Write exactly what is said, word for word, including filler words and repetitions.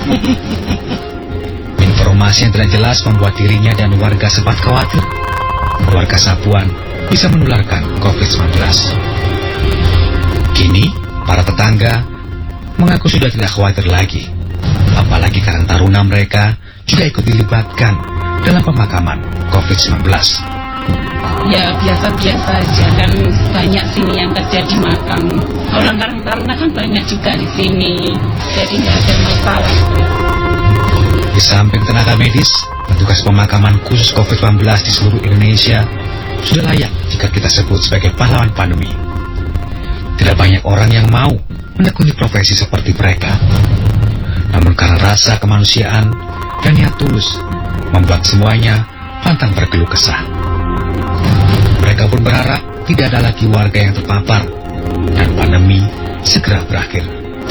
Informasi yang tidak jelas membuat dirinya dan warga sempat khawatir keluarga Sapuan bisa menularkan covid sembilan belas. Kini, para tetangga mengaku sudah tidak khawatir lagi, apalagi karena taruna mereka juga ikut dilibatkan dalam pemakaman covid sembilan belas. Ya biasa-biasa aja, kan banyak sini yang terjadi makam. Orang-orang taruna kan banyak juga di sini, jadi nggak ada masalah. Di samping tenaga medis, petugas pemakaman khusus covid sembilan belas di seluruh Indonesia sudah layak jika kita sebut sebagai pahlawan pandemi. Tidak banyak orang yang mau menekuni profesi seperti mereka, namun karena rasa kemanusiaan dan niat tulus membuat semuanya pantang berkeluh kesah. Mereka pun berharap tidak ada lagi warga yang terpapar dan pandemi segera berakhir.